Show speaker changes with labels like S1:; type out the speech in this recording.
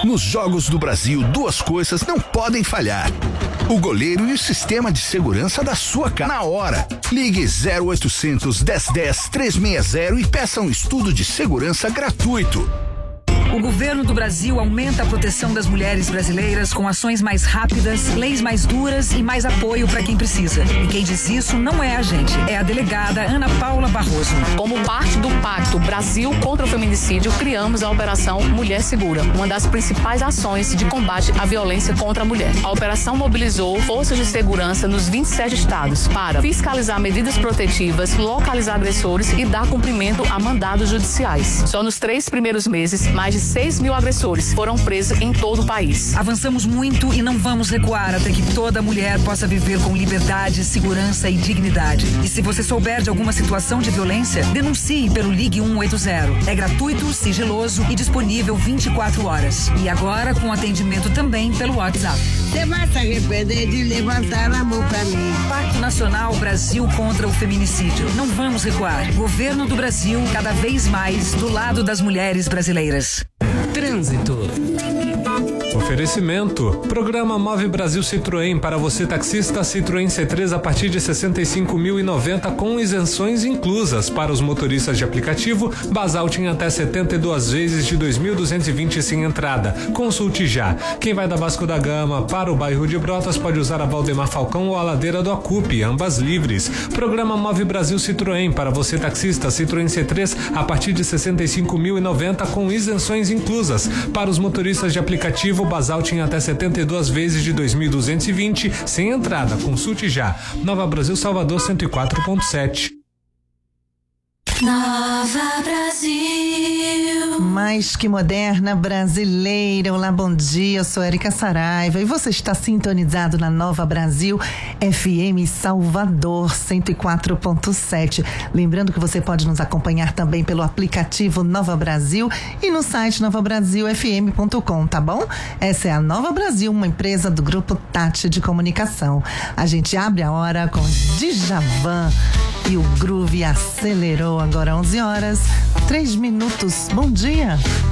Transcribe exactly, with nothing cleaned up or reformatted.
S1: Nos Jogos do Brasil, duas coisas não podem falhar: o goleiro e o sistema de segurança da sua casa. Na hora, ligue zero oitocentos, dez, dez, trezentos e sessenta e peça um estudo de segurança gratuito.
S2: O governo do Brasil aumenta a proteção das mulheres brasileiras com ações mais rápidas, leis mais duras e mais apoio para quem precisa. E quem diz isso não é a gente, é a delegada Ana Paula Barroso.
S3: Como parte do Pacto Brasil contra o Feminicídio, criamos a Operação Mulher Segura, uma das principais ações de combate à violência contra a mulher. A operação mobilizou forças de segurança nos vinte e sete estados para fiscalizar medidas protetivas, localizar agressores e dar cumprimento a mandados judiciais. Só nos três primeiros meses, mais de seis mil agressores foram presos em todo o país.
S2: Avançamos muito e não vamos recuar até que toda mulher possa viver com liberdade, segurança e dignidade. E se você souber de alguma situação de violência, denuncie pelo Ligue um oito zero. É gratuito, sigiloso e disponível vinte e quatro horas. E agora com atendimento também pelo WhatsApp.
S4: Você vai se arrepender de levantar a mão pra mim.
S2: Pacto Nacional Brasil contra o Feminicídio. Não vamos recuar. Governo do Brasil, cada vez mais do lado das mulheres brasileiras.
S5: Trânsito. Oferecimento. Programa Move Brasil Citroën. Para você taxista, Citroën C três a partir de sessenta e cinco mil e noventa com isenções inclusas. Para os motoristas de aplicativo, Basalt em até setenta e duas vezes de dois mil duzentos e vinte sem entrada. Consulte já. Quem vai da Vasco da Gama para o bairro de Brotas pode usar a Valdemar Falcão ou a ladeira do Acupe, ambas livres. Programa Move Brasil Citroën. Para você taxista, Citroën C três a partir de sessenta e cinco mil e noventa com isenções inclusas. Para os motoristas de aplicativo, Basalt em até setenta e duas vezes de dois mil duzentos e vinte sem entrada. Consulte já. Nova Brasil Salvador cento e quatro ponto sete.
S6: Nova Brasil.
S7: Mais que moderna, brasileira. Olá, bom dia, eu sou Erika Saraiva e você está sintonizado na Nova Brasil F M Salvador cento e quatro ponto sete. Lembrando que você pode nos acompanhar também pelo aplicativo Nova Brasil e no site nova brasil f m ponto com, tá bom? Essa é a Nova Brasil, uma empresa do Grupo Tati de Comunicação. A gente abre a hora com Djavan e o groove acelerou. Agora onze horas, três minutos. Bom dia.